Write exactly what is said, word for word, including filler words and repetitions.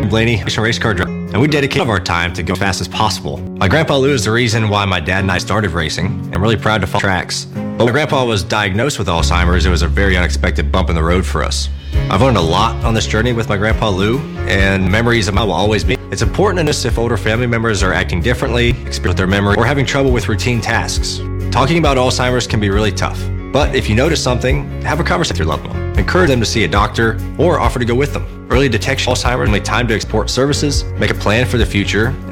Blaney, race car driver, and we dedicate all of our time to go as fast as possible. My grandpa Lou is the reason why my dad and I started racing. I'm really proud to follow tracks. But when grandpa was diagnosed with Alzheimer's, it was a very unexpected bump in the road for us. I've learned a lot on this journey with my grandpa Lou, and memories of mine will always be. It's important to notice if older family members are acting differently, experience their memory, or having trouble with routine tasks. Talking about Alzheimer's can be really tough, but if you notice something, have a conversation with your loved one. Encourage them to see a doctor or offer to go with them. Early detection of Alzheimer's, only time to export services, make a plan for the future,